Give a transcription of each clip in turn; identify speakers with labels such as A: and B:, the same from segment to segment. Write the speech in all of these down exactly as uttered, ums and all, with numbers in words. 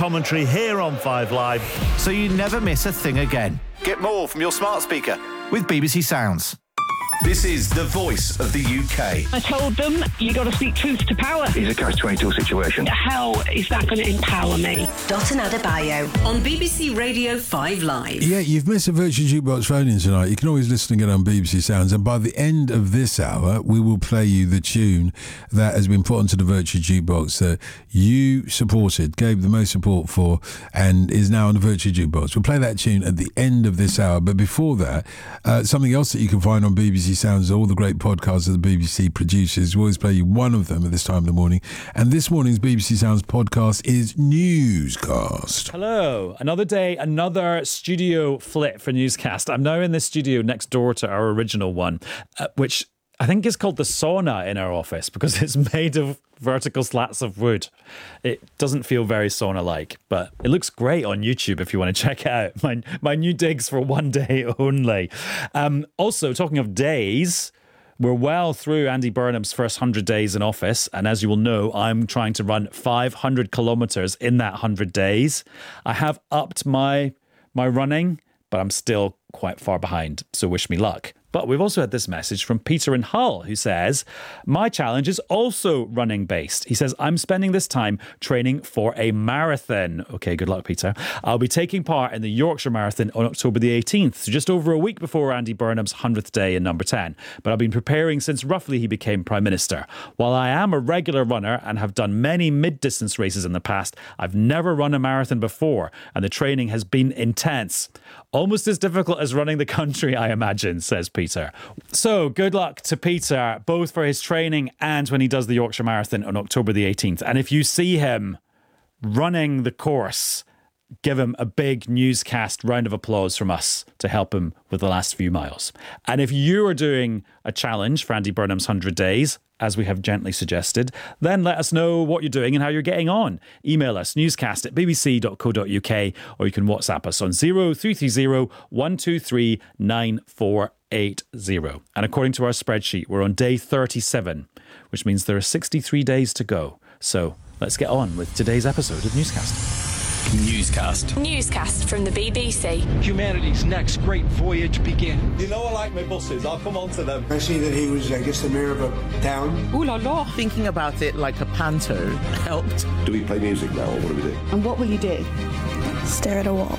A: commentary here on Five Live, so you never miss a thing again. Get more from your smart speaker with B B C Sounds. This is the voice of the U K.
B: I told them, you got to speak truth to power.
C: It's a catch twenty-two situation.
B: How is that going to empower me?
D: Dotun Adebayo on B B C Radio five Live.
E: Yeah, you've missed a Virtual Jukebox phone-in tonight. You can always listen again on B B C Sounds, and by the end of this hour, we will play you the tune that has been put onto the Virtual Jukebox that you supported, gave the most support for, and is now on the Virtual Jukebox. We'll play that tune at the end of this hour, but before that, uh, something else that you can find on B B C Sounds, all the great podcasts that the B B C produces. We always play you one of them at this time of the morning. And this morning's B B C Sounds podcast is Newscast.
F: Hello. Another day, another studio flip for Newscast. I'm now in this studio next door to our original one, uh, which I think is called the sauna in our office because it's made of vertical slats of wood. It doesn't feel very sauna-like, but it looks great on YouTube if you want to check it out. My, my new digs for one day only. Um, also, talking of days, we're well through Andy Burnham's first one hundred days in office. And as you will know, I'm trying to run five hundred kilometres in that one hundred days. I have upped my my running, but I'm still quite far behind. So wish me luck. But we've also had this message from Peter in Hull, who says, my challenge is also running based. He says, I'm spending this time training for a marathon. Okay, good luck, Peter. I'll be taking part in the Yorkshire Marathon on October the eighteenth, so just over a week before Andy Burnham's one hundredth day in number ten. But I've been preparing since roughly he became Prime Minister. While I am a regular runner and have done many mid-distance races in the past, I've never run a marathon before, and the training has been intense. Almost as difficult as running the country, I imagine, says Peter. So good luck to Peter, both for his training and when he does the Yorkshire Marathon on October the eighteenth. And if you see him running the course, give him a big Newscast round of applause from us to help him with the last few miles. And if you are doing a challenge for Andy Burnham's one hundred days, as we have gently suggested, then let us know what you're doing and how you're getting on. Email us, newscast at b b c dot co dot u k, or you can WhatsApp us on zero three three zero one two three nine four eight zero. And according to our spreadsheet, we're on day thirty-seven, which means there are sixty-three days to go. So let's get on with today's episode of Newscast.
G: Newscast.
H: Newscast from the B B C.
I: Humanity's next great voyage begins.
J: You know I like my buses. I'll come on to them.
K: I see that he was, I guess, the mayor of a town.
L: Ooh la la. Thinking about it like a panto helped.
M: Do we play music now, or what do we do?
N: And what will you do?
O: Stare at a wall.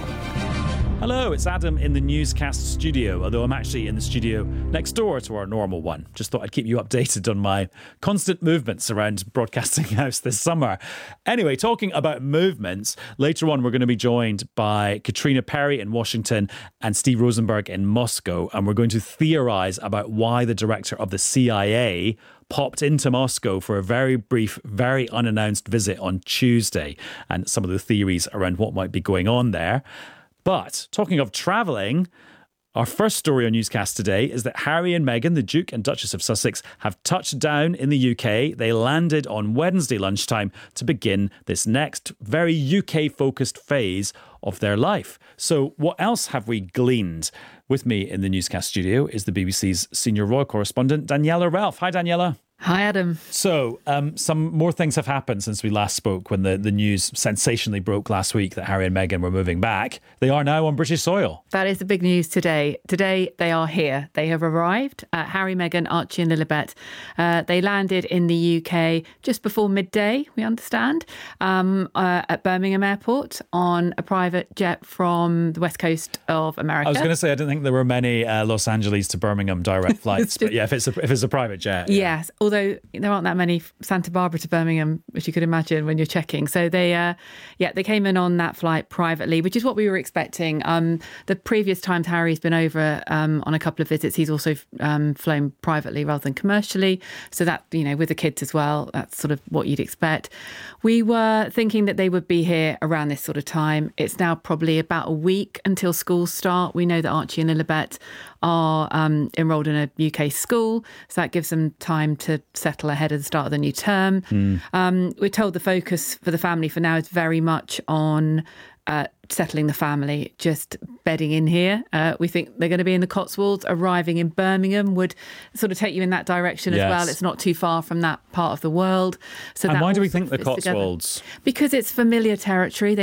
F: Hello, it's Adam in the Newscast studio, although I'm actually in the studio next door to our normal one. Just thought I'd keep you updated on my constant movements around Broadcasting House this summer. Anyway, talking about movements, later on we're going to be joined by Katrina Perry in Washington and Steve Rosenberg in Moscow, and we're going to theorise about why the director of the C I A popped into Moscow for a very brief, very unannounced visit on Tuesday, and some of the theories around what might be going on there. But talking of travelling, our first story on Newscast today is that Harry and Meghan, the Duke and Duchess of Sussex, have touched down in the U K. They landed on Wednesday lunchtime to begin this next very U K-focused phase of their life. So what else have we gleaned? With me in the Newscast studio is the B B C's senior royal correspondent, Daniela Ralph. Hi, Daniela.
P: Hi, Adam.
F: So, um, some more things have happened since we last spoke when the, the news sensationally broke last week that Harry and Meghan were moving back. They are now on British soil.
P: That is the big news today. Today, they are here. They have arrived. Uh, Harry, Meghan, Archie and Lilibet. Uh, they landed in the U K just before midday, we understand, um, uh, at Birmingham Airport on a private jet from the west coast of America.
F: I was going to say, I didn't think there were many uh, Los Angeles to Birmingham direct flights, but yeah, if it's a, if it's a private jet. Yeah.
P: Yes, although there aren't that many Santa Barbara to Birmingham, as you could imagine when you're checking. So they, uh, yeah, they came in on that flight privately, which is what we were expecting. Um, the previous times Harry's been over um, on a couple of visits, he's also um, flown privately rather than commercially. So that, you know, with the kids as well, that's sort of what you'd expect. We were thinking that they would be here around this sort of time. It's now probably about a week until schools start. We know that Archie and Lilibet are um, enrolled in a U K school, so that gives them time to settle ahead of the start of the new term. Mm. Um, we're told the focus for the family for now is very much on uh, settling the family, just bedding in here. Uh, we think they're going to be in the Cotswolds. Arriving in Birmingham would sort of take you in that direction yes. as well. It's not too far from that part of the world. So
F: and
P: that
F: why do we think the Cotswolds?
P: Together. Because it's familiar territory. They